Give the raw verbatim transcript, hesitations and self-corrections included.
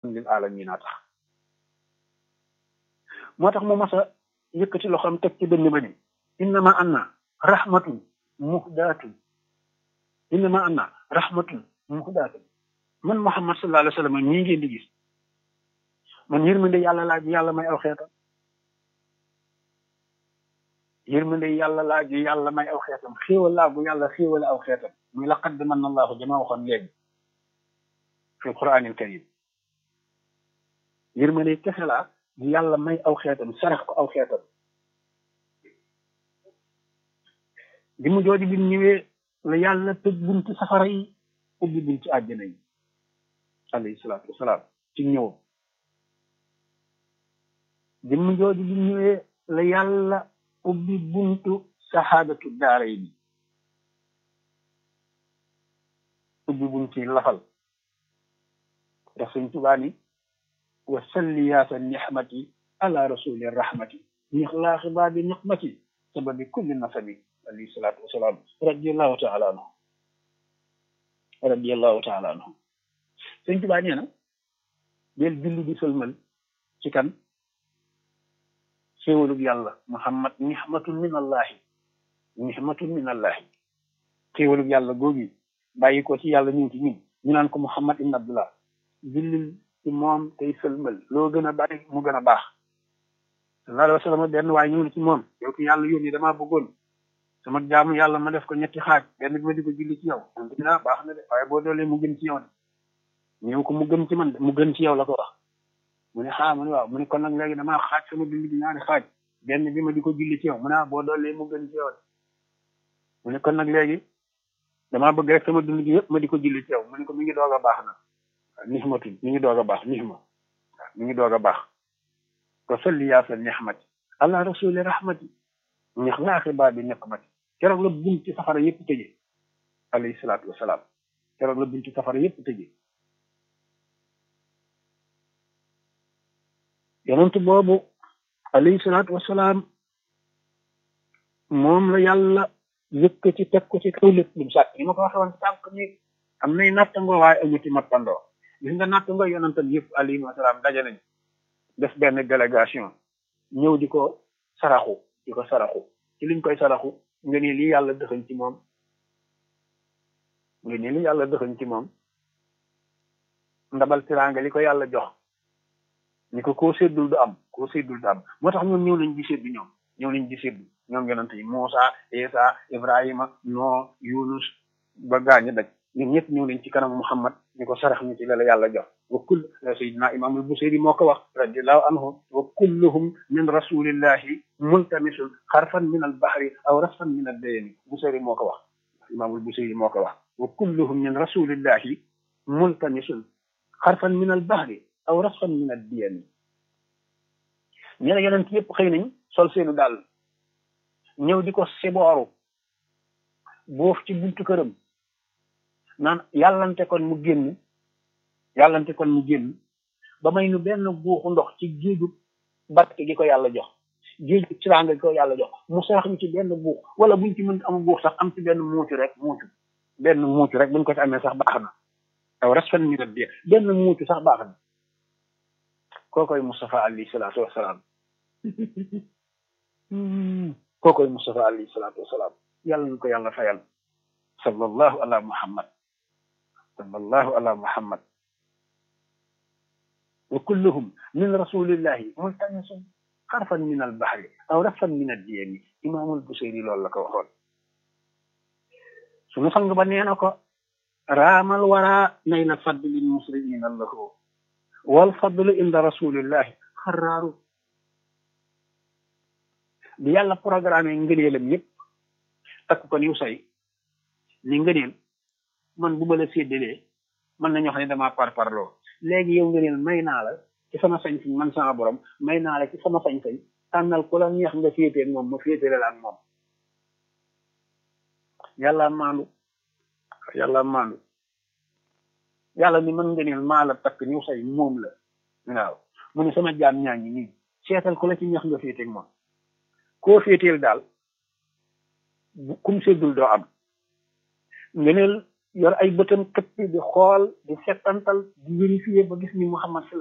rahmatun lil alamina tax moo tax mu mas a yëkkati loxoom teg ci dënn ba ni innama anna rahmatun muhdatun innama anna rahmatun muhdatun man Muhammad sallallahu alayhi wa sallam ñii ngeen di gis man yërmande yàlla laa ji yàlla may aw xeetam yërmande yàlla laa ji yàlla may aw xeetam xéewal laa bu yàlla xéewale aw xeetam muy laqad manna allahu jama waxoon léegi fi alquranil karim yërmande kese laa ji yàlla may aw xeetam sarax ko aw xeetam bi mu jooju bi mu ñëwee la yàlla tëj bunti safara yi ubbi bunti àjjana yi alayhi salaatu wasalaam ci ñëwam bi mu jooju bi mu ñëwee la yàlla ubbi buntu saxaadatu daara yi ubbi bunti lafal ndax Sëñ Tuubaa ni wa salli yaasa nixmati ala rasuli rahmati nixlaaxi baabi niqmati sababi kulli nasabi alayhi salaatu wasalaam radiallahu taala anhu radiallahu taala anhu Sëñ Tuubaa nee na del julli di sëlmal ci kan xéewalug yàlla muhammad nixmatun min allahi nixmatun min allahi xéewalug yàlla googi bàyyi ko ci yàlla ñëw ci ñun ñu naan ko muhammad ibn abdullah jullil ci moom tey sëlmal loo gën a bari mu gën a baax sallallahu alayhi wa sallam benn waaye ñëw na ci moom yow ki yàlla yónni damaa bëggoon sama jaamu yàlla ma def ko ñetti xaaj benn bi ma di ko julli ci yow dina baax na de waaye boo doolee mu gën ci yow de ñëw ko mu gën ci man mu gën ci yow la ko wax mu ne xaa mu ne waaw mu ne kon nag léegi damaa xaaj sama julli bi ñaari xaaj benn bi ma di ko julli ci yow mu ne boo doolee mu gën ci yow de mu ne kon nag léegi damaa bëgg rek sama dund gi yëpp ma di ko julli ci yow mu ne ko mi ngi doog a baax na nixmatu mi ngi doog a baax nixma waaw mi ngi doog a baax ko salli yaasa nixmati allah rasuli rahmati ñax laaxi baa bi niqmati keroog la bunti safara yëpp tëje alayhi salaatu wasalaam keroog la bunti safara yëpp tëje yonent boobu alayhi salaatu wasalaam moom la yàlla yëkkati teg ko ci kaw lépp lu mu sàkk ni ma ko waxee woon sànq ni am nay nattangoo waaye amuti mappandoo gis nga nattangoo yonentam yëpp alayhi wasalaam daje nañ def benn délégation ñëw di ko saraxu di ko saraxu ci liñ koy saraxu nga ni lii yàlla dëxañ ci moom nga ni lii yàlla dëxañ ci moom ndabal tiraanga li ko yàlla jox ni ko koo séddul du am koo séddul du am moo tax ñoom ñëw nañ di séddu ñoom ñëw nañ di séddu ñoom yonent yi Muusa Isa Ibrahima Noo Yunus ba gaañu daj ñoom ñëpp ñëw nañ ci kanam Muhammad ni ko sarax ñu ci la la yàlla jox wa kull sayyidina imaamul Busiri moo ko wax radiallahu anhu wa kulluhum min rasulillahi multamisun xarfan min al bahri aw rasfan min ad dayni Busiri moo ko wax imaamul Busiri moo ko wax wa kulluhum min rasulillahi multamisun xarfan min al bahri aw rasfan min ad dayni ñe la yonent yëpp xëy nañ sol seenu daal ñëw di ko sibooru boof ci buntu këram naan yàllante kon mu génn yàllante kon mu génn ba may nu benn buuxu ndox ci géeju barke gi ko yàlla jox géeju tiraanga gi ko yàlla jox mu sarax ñu ci benn buux wala buñ ci mën am buux sax am ci benn muucu rek muucu benn muucu rek buñ ko ci amee sax baax na aw rasfan min ad benn muucu sax baax na kookoy Mustafa alayhi salaatu wasalaam kookoy Mustafa alayhi salaatu wasalaam yàlla ñu ko yàlla fayal sallallahu ala muhammad sallallahu ala muhammad wa kulluhum min rasulillahi multamisun xarfan min al bahri aw rafan min ad diyami imaamul Busiri loolu la ko waxoon sunu sang ba nee na ko raamal wara nayla fadlin musriina lahu wal fadlu inda rasulillahi xaraaru bi yàlla programme ngëneelam yëpp takk ko niw say ni ngëneel man bu ma la séddalee mën nañoo xam ne damaa par parloo léegi yow ngëneel may naa la ci sama sañ-sañ man sama borom may naa la ci sama sañ-sañ tànnal ku la neex nga féetee moom ma féetee la ak moom yàlla maandu yàlla maandu yàlla ni man ngëneel maa la takk niw say moom la waaw mu ne sama jaam ñaa ngi nii seetal ku la ci neex nga féetee moom koo féeteel daal kum séddul doo am ngeneel yor ay bëtam këpp di xool di settantal di vérifier ba gis ni Muhammad